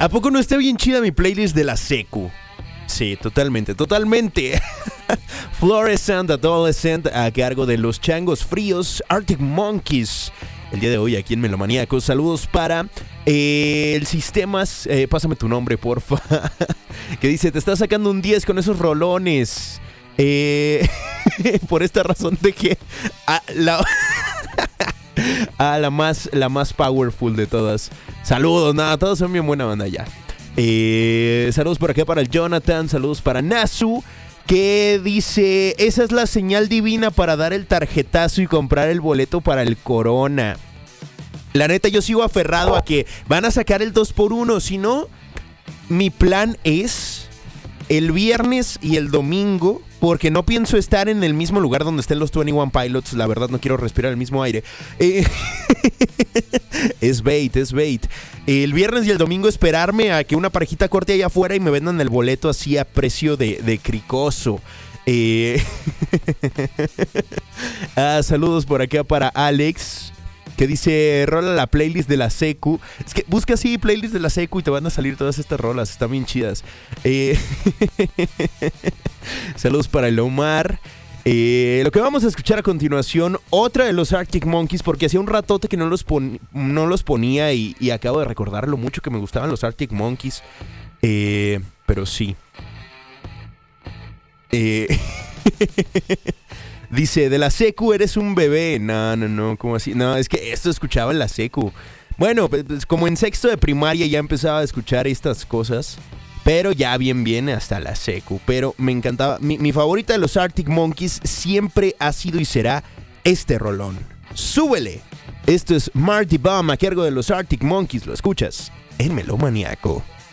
¿A poco no está bien chida mi playlist de la secu? Sí, totalmente. Fluorescent Adolescent a cargo de Los Changos Fríos, Arctic Monkeys. El día de hoy aquí en Melomaníacos. Saludos para el Sistemas. Pásame tu nombre, porfa. Que dice, te estás sacando un 10 con esos rolones. Por esta razón de que la más powerful de todas. Saludos, nada, todos son bien buena banda ya. Saludos por acá para el Jonathan. Saludos para Nasu, que dice, esa es la señal divina para dar el tarjetazo y comprar el boleto para el Corona. La neta, yo sigo aferrado a que van a sacar el 2x1. Si no, mi plan es el viernes y el domingo, porque no pienso estar en el mismo lugar donde estén los 21 Pilots. La verdad, no quiero respirar el mismo aire. Es bait. El viernes y el domingo esperarme a que una parejita corte allá afuera y me vendan el boleto así a precio de cricoso. Saludos por acá para Alex, que dice, rola la playlist de la secu. Es que busca así playlist de la secu y te van a salir todas estas rolas, están bien chidas. Saludos para el Omar. Lo que vamos a escuchar a continuación, otra de los Arctic Monkeys, porque hacía un ratote que no los ponía y acabo de recordar lo mucho que me gustaban los Arctic Monkeys. Pero sí. Dice, de la secu eres un bebé. No, ¿cómo así? No, es que esto escuchaba en la secu. Bueno, pues como en sexto de primaria ya empezaba a escuchar estas cosas, pero ya bien hasta la secu. Pero me encantaba. Mi favorita de los Arctic Monkeys siempre ha sido y será este rolón. ¡Súbele! Esto es Marty Baum a cargo de los Arctic Monkeys. Lo escuchas en Melomaníaco.